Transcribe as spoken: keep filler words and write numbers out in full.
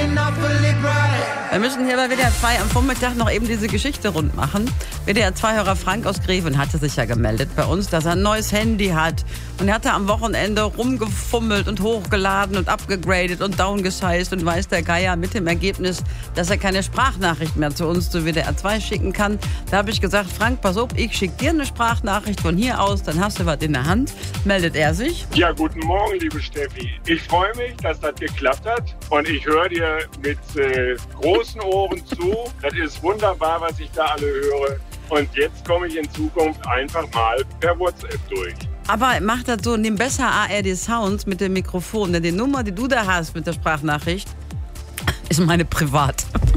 Wir müssen hier bei W D R zwei am Vormittag noch eben diese Geschichte rund machen. W D R zwei-Hörer Frank aus Greven hatte sich ja gemeldet bei uns, dass er ein neues Handy hat. Und er hatte am Wochenende rumgefummelt und hochgeladen und abgegradet und downgesized und weiß der Geier, mit dem Ergebnis, dass er keine Sprachnachricht mehr zu uns zu W D R zwei schicken kann. Da habe ich gesagt, Frank, pass auf, ich schicke dir eine Sprachnachricht von hier aus, dann hast du was in der Hand. Meldet er sich. Ja, guten Morgen, liebe Steffi. Ich freue mich, dass das geklappt hat und ich höre dir mit äh, großen Ohren zu. Das ist wunderbar, was ich da alle höre. Und jetzt komme ich in Zukunft einfach mal per WhatsApp durch. Aber macht das so, nimm besser A R D Sounds mit dem Mikrofon. Denn die Nummer, die du da hast mit der Sprachnachricht, ist meine privat.